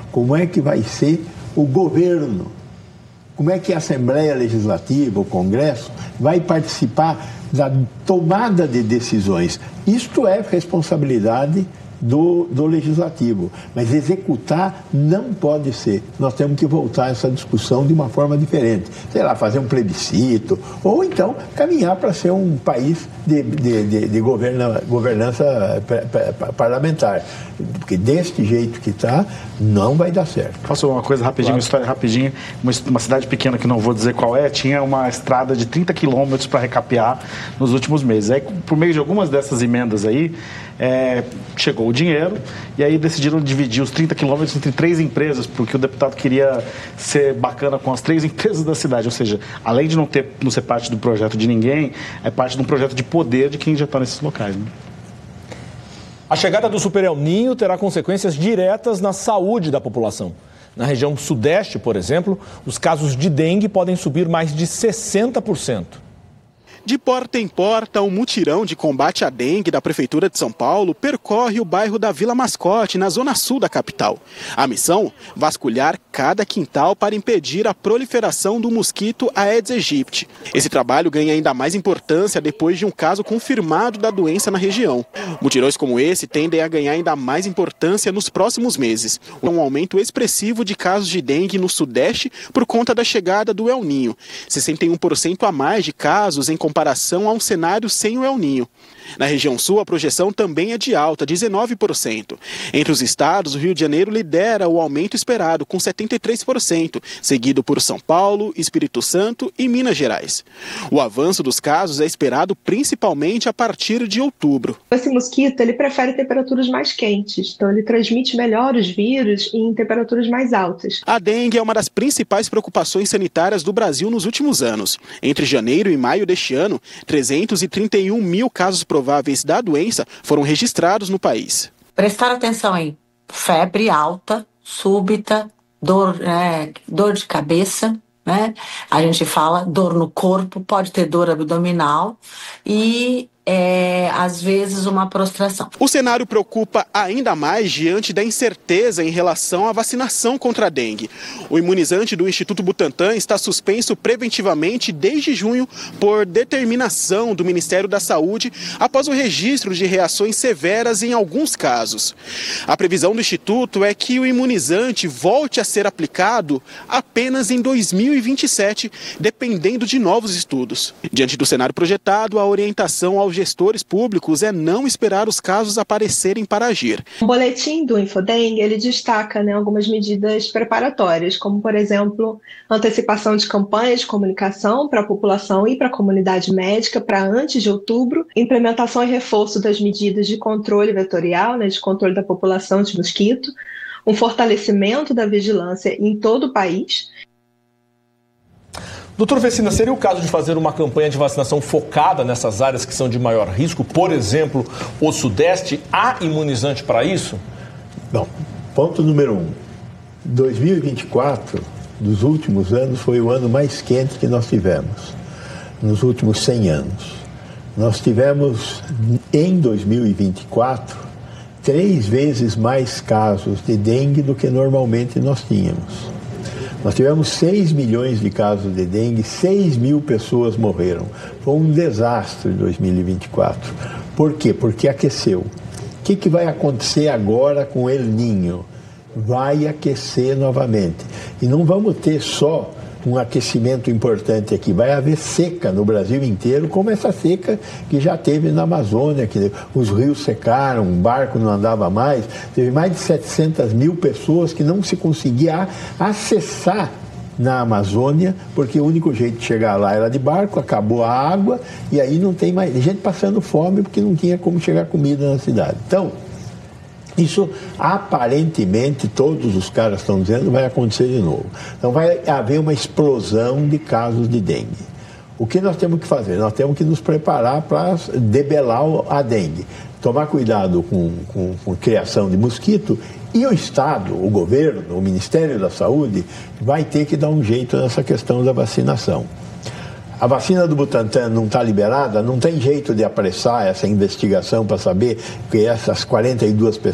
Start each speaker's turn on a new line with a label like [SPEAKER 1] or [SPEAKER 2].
[SPEAKER 1] como é que vai ser o governo, como é que a Assembleia Legislativa, o Congresso, vai participar da tomada de decisões. Isto é responsabilidade do Legislativo, mas executar não pode ser. Nós temos que voltar a essa discussão de uma forma diferente. Sei lá, fazer um plebiscito, ou então caminhar para ser um país de governança parlamentar. Porque deste jeito que está, não vai dar certo.
[SPEAKER 2] Faço uma coisa rapidinho, uma história rapidinho. Uma cidade pequena que não vou dizer qual é, tinha uma estrada de 30 quilômetros para recapear nos últimos meses. Aí, por meio de algumas dessas emendas aí, chegou o dinheiro e aí decidiram dividir os 30 quilômetros entre 3 empresas, porque o deputado queria ser bacana com as 3 empresas da cidade. Ou seja, além de não ser parte do projeto de ninguém, é parte de um projeto de poder de quem já está nesses locais, né?
[SPEAKER 3] A chegada do Super El Niño terá consequências diretas na saúde da população. Na região sudeste, por exemplo, os casos de dengue podem subir mais de 60%.
[SPEAKER 4] De porta em porta, um mutirão de combate à dengue da Prefeitura de São Paulo percorre o bairro da Vila Mascote, na zona sul da capital. A missão? Vasculhar cada quintal para impedir a proliferação do mosquito Aedes aegypti. Esse trabalho ganha ainda mais importância depois de um caso confirmado da doença na região. Mutirões como esse tendem a ganhar ainda mais importância nos próximos meses. Um aumento expressivo de casos de dengue no sudeste por conta da chegada do El Niño. 61% a mais de casos em comparação a um cenário sem o El Niño. Na região sul, a projeção também é de alta, 19%. Entre os estados, o Rio de Janeiro lidera o aumento esperado, com 73%, seguido por São Paulo, Espírito Santo e Minas Gerais. O avanço dos casos é esperado principalmente a partir de outubro.
[SPEAKER 5] Esse mosquito, ele prefere temperaturas mais quentes, então ele transmite melhor os vírus em temperaturas mais altas.
[SPEAKER 4] A dengue é uma das principais preocupações sanitárias do Brasil nos últimos anos. Entre janeiro e maio deste ano, 331 mil casos prováveis da doença foram registrados no país.
[SPEAKER 6] Prestar atenção em febre alta, súbita, dor de cabeça, né? A gente fala dor no corpo, pode ter dor abdominal e às vezes uma prostração.
[SPEAKER 4] O cenário preocupa ainda mais diante da incerteza em relação à vacinação contra a dengue. O imunizante do Instituto Butantan está suspenso preventivamente desde junho por determinação do Ministério da Saúde após o registro de reações severas em alguns casos. A previsão do Instituto é que o imunizante volte a ser aplicado apenas em 2027, dependendo de novos estudos. Diante do cenário projetado, a orientação aos gestores públicos é não esperar os casos aparecerem para agir.
[SPEAKER 5] O boletim do Infodengue, ele destaca algumas medidas preparatórias, como, por exemplo, antecipação de campanhas de comunicação para a população e para a comunidade médica para antes de outubro, implementação e reforço das medidas de controle vetorial, de controle da população de mosquito, um fortalecimento da vigilância em todo o país.
[SPEAKER 3] Doutor Vecina, seria o caso de fazer uma campanha de vacinação focada nessas áreas que são de maior risco? Por exemplo, o Sudeste, há imunizante para isso?
[SPEAKER 1] Bom, ponto número 1. 2024, dos últimos anos, foi o ano mais quente que nós tivemos, nos últimos 100 anos. Nós tivemos, em 2024, 3 vezes mais casos de dengue do que normalmente nós tínhamos. Nós tivemos 6 milhões de casos de dengue, 6 mil pessoas morreram. Foi um desastre em 2024. Por quê? Porque aqueceu. O que vai acontecer agora com o El Niño? Vai aquecer novamente. E não vamos ter só um aquecimento importante aqui. Vai haver seca no Brasil inteiro, como essa seca que já teve na Amazônia, que os rios secaram, o barco não andava mais. Teve mais de 700 mil pessoas que não se conseguia acessar na Amazônia, porque o único jeito de chegar lá era de barco, acabou a água, e aí não tem mais gente passando fome porque não tinha como chegar comida na cidade. Então, isso, aparentemente, todos os caras estão dizendo, vai acontecer de novo. Então, vai haver uma explosão de casos de dengue. O que nós temos que fazer? Nós temos que nos preparar para debelar a dengue. Tomar cuidado com criação de mosquito. E o Estado, o governo, o Ministério da Saúde, vai ter que dar um jeito nessa questão da vacinação. A vacina do Butantan não está liberada, não tem jeito de apressar essa investigação para saber que essas 42 pessoas